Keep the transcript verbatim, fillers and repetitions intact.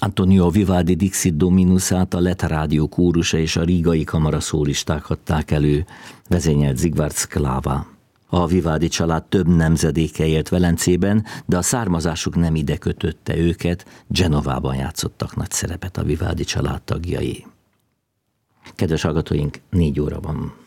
Antonio Vivaldi Dixit Dominusát a Lett Rádió kórusa és a Rigai Kamara szólisták adták elő, vezényelt Zigvárd Szkláva. A Vivaldi család több nemzedéke élt Velencében, de a származásuk nem ide kötötte őket, Genovában játszottak nagy szerepet a Vivaldi család tagjai. Kedves hallgatóink, négy óra van.